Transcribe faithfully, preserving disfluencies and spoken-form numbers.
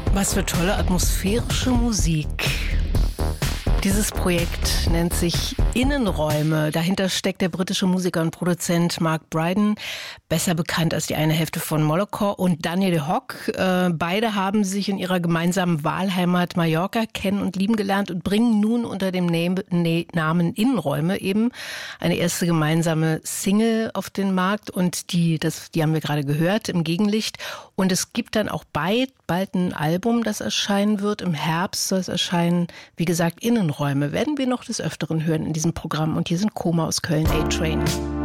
Was für tolle atmosphärische Musik. Dieses Projekt nennt sich Innenräume. Dahinter steckt der britische Musiker und Produzent Mark Brydon, besser bekannt als die eine Hälfte von Molotov, und Daniel Hock. Äh, beide haben sich in ihrer gemeinsamen Wahlheimat Mallorca kennen und lieben gelernt und bringen nun unter dem Name, ne, Namen Innenräume eben eine erste gemeinsame Single auf den Markt. Und die, das, die haben wir gerade gehört, im Gegenlicht. Und es gibt dann auch bald, bald ein Album, das erscheinen wird. Im Herbst soll es erscheinen. Wie gesagt, Innenräume werden wir noch des Öfteren hören in diesem Programm. Und hier sind Koma aus Köln, A-Train.